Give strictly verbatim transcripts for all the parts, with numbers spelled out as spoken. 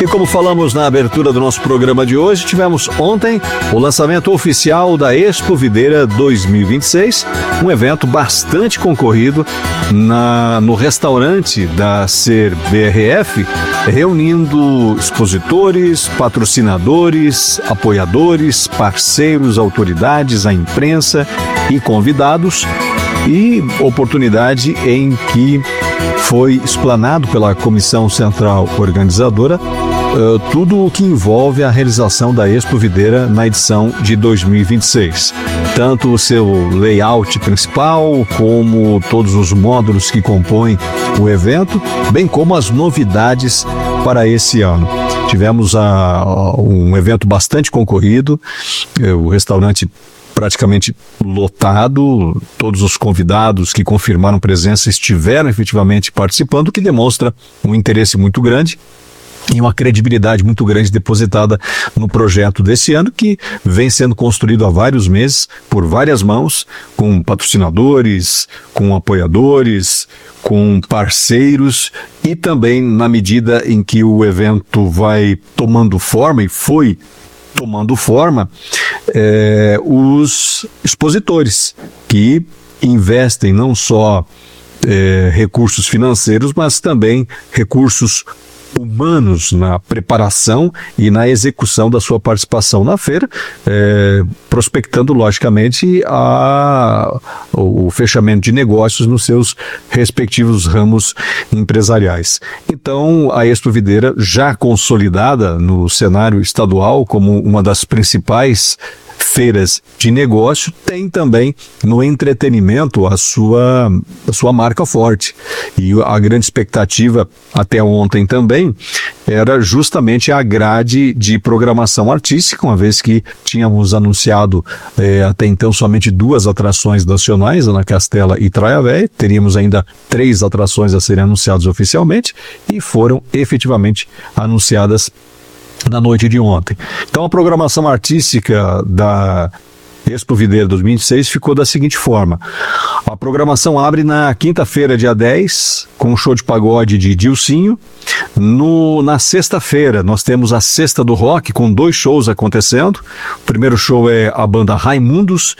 E como falamos na abertura do nosso programa de hoje, tivemos ontem o lançamento oficial da Expo Videira dois mil e vinte e seis, um evento bastante concorrido na, no restaurante da Ser B R F, reunindo expositores, patrocinadores, apoiadores, parceiros, autoridades, a imprensa e convidados, e oportunidade em que foi explanado pela Comissão Central Organizadora uh, tudo o que envolve a realização da Expo Videira na edição de dois mil e vinte e seis. Tanto o seu layout principal, como todos os módulos que compõem o evento, bem como as novidades para esse ano. Tivemos uh, um evento bastante concorrido, uh, o restaurante praticamente lotado, todos os convidados que confirmaram presença estiveram efetivamente participando, o que demonstra um interesse muito grande e uma credibilidade muito grande depositada no projeto desse ano, que vem sendo construído há vários meses, por várias mãos, com patrocinadores, com apoiadores, com parceiros, e também na medida em que o evento vai tomando forma, e foi tomando forma, é, os expositores, que investem não só é, recursos financeiros, mas também recursos humanos na preparação e na execução da sua participação na feira, é, prospectando logicamente a, o fechamento de negócios nos seus respectivos ramos empresariais. Então, a Expo Videira, já consolidada no cenário estadual como uma das principais feiras de negócio, tem também no entretenimento a sua, a sua marca forte. E a grande expectativa até ontem também era justamente a grade de programação artística, uma vez que tínhamos anunciado eh, até então somente duas atrações nacionais, Ana Castela e Praia Velha. Teríamos ainda três atrações a serem anunciadas oficialmente, e foram efetivamente anunciadas na noite de ontem. Então, a programação artística da Expo Videira dois mil e vinte e seis ficou da seguinte forma: a programação abre na quinta-feira, dia dez, com um show de pagode de Dilcinho. No, na sexta-feira, nós temos a Sexta do Rock, com dois shows acontecendo. O primeiro show é a banda Raimundos,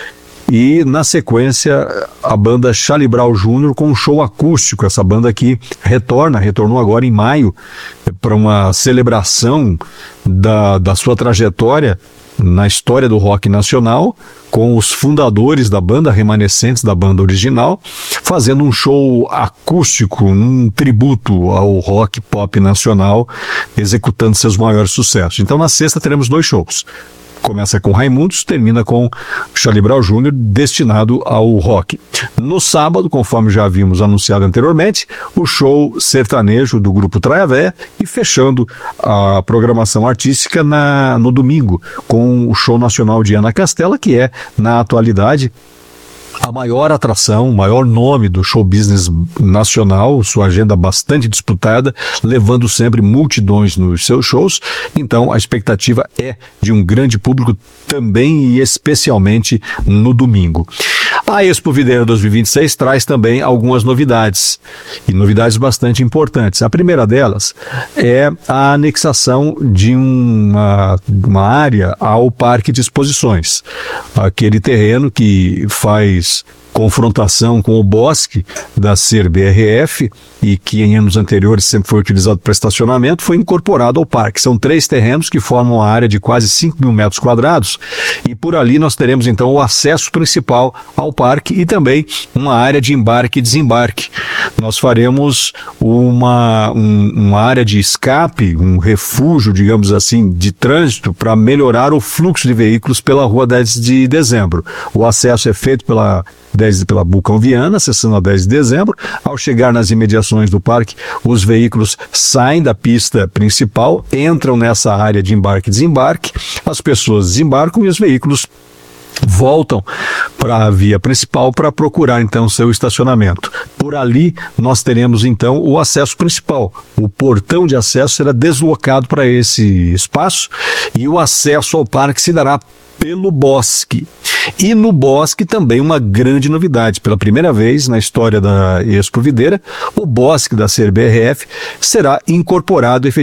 e na sequência a banda Charlie Brown Júnior com um show acústico. Essa banda que retorna, retornou agora em maio para uma celebração da, da sua trajetória na história do rock nacional, com os fundadores da banda, remanescentes da banda original, fazendo um show acústico, um tributo ao rock pop nacional, executando seus maiores sucessos. Então, na sexta teremos dois shows. Começa com Raimundos, termina com Charlie Brown Júnior, destinado ao rock. No sábado, conforme já havíamos anunciado anteriormente, o show sertanejo do grupo Praia Velha, e fechando a programação artística na, no domingo, com o show nacional de Ana Castela, que é, na atualidade, a maior atração, o maior nome do show business nacional, sua agenda bastante disputada, levando sempre multidões nos seus shows. Então, a expectativa é de um grande público também, e especialmente no domingo. A Expo Videira dois mil e vinte e seis traz também algumas novidades, e novidades bastante importantes. A primeira delas é a anexação de uma, uma área ao Parque de Exposições, aquele terreno que faz confrontação com o bosque da Ser B R F, e que em anos anteriores sempre foi utilizado para estacionamento, foi incorporado ao parque. São três terrenos que formam uma área de quase cinco mil metros quadrados, e por ali nós teremos então o acesso principal ao parque e também uma área de embarque e desembarque. Nós faremos uma, um, uma área de escape, um refúgio, digamos assim, de trânsito, para melhorar o fluxo de veículos pela rua dez de dezembro. O acesso é feito pela dez, pela Bulcão Viana, acessando a dez de dezembro. Ao chegar nas imediações do parque, os veículos saem da pista principal, entram nessa área de embarque e desembarque, as pessoas desembarcam e os veículos voltam para a via principal para procurar então seu estacionamento. Por ali nós teremos então o acesso principal. O portão de acesso será deslocado para esse espaço, e o acesso ao parque se dará pelo bosque. E no bosque também uma grande novidade. Pela primeira vez na história da Expo Videira, o bosque da Ser B R F será incorporado efetivamente